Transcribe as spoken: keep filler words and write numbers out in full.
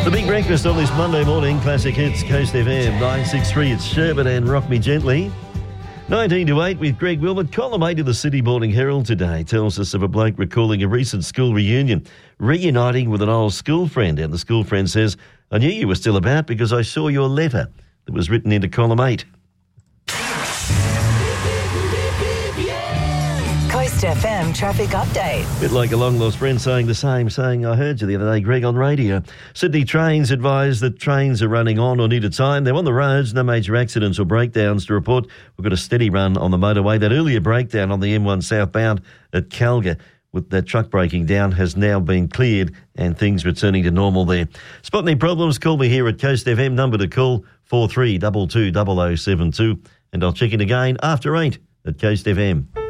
The Big Breakfast on this Monday morning, Classic Hits, Coast F M, nine six three, it's Sherbet and Rock Me Gently. nineteen to eight with Greg Wilmot. Column eight of the Sydney Morning Herald today tells us of a bloke recalling a recent school reunion, reuniting with an old school friend. And the school friend says, I knew you were still about because I saw your letter that was written into column eight. Coast F M traffic update. Bit like a long-lost friend saying the same, saying, I heard you the other day, Greg, on radio. Sydney Trains advise that trains are running on or near time. They're on the roads, no major accidents or breakdowns to report. We've got a steady run on the motorway. That earlier breakdown on the M one southbound at Calga with that truck breaking down has now been cleared and things returning to normal there. Spot any problems, call me here at Coast F M. Number to call four three two two, double oh seven two. And I'll check in again after eight at Coast F M.